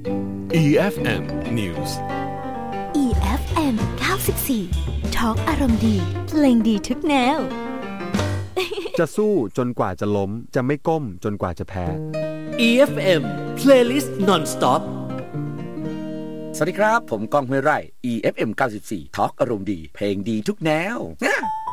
EFM News EFM 94 Talk อารมณ์ดีเพลงดีทุกแนวจะสู้จนกว่าจะล้มจะไม่ก้มจนกว่าจะแพ้ EFM Playlist Non-Stop สวัสดีครับผมก้องห้วยไร่ EFM 94 Talk อารมณ์ดีเพลงดีทุกแนว